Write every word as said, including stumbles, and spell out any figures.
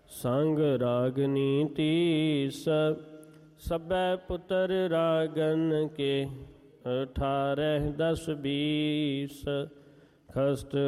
ਸੰਗ ਰਾਗਨੀ ਤੀਸ। ਸਭੈ ਪੁੱਤਰ ਰਾਗਨ ਕੇ, ਅਠਾਰਹ ਦਸ ਬੀਸ। ਖਸਤ